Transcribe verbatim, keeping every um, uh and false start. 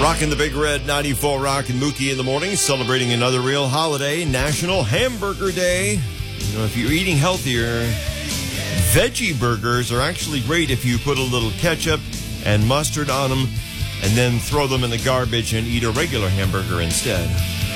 Rocking the Big Red ninety-four Rock and Mookie in the morning, celebrating another real holiday, National Hamburger Day. You know, if you're eating healthier, veggie burgers are actually great if you put a little ketchup and mustard on them and then throw them in the garbage and eat a regular hamburger instead.